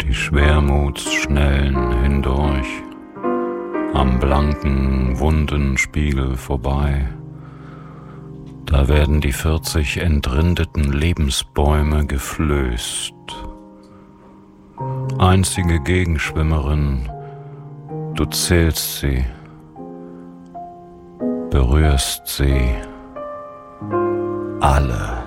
die Schwermutsschnellen hindurch, am blanken, wunden Spiegel vorbei. Da werden die 40 entrindeten Lebensbäume geflößt. Einzige Gegenschwimmerin, du zählst sie, berührst sie alle.